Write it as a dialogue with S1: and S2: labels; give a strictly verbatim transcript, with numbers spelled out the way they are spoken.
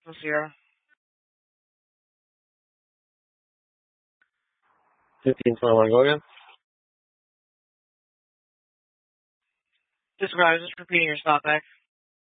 S1: Zero.
S2: fifteen twenty-one, go again.
S1: Disregard, just repeating your stop back.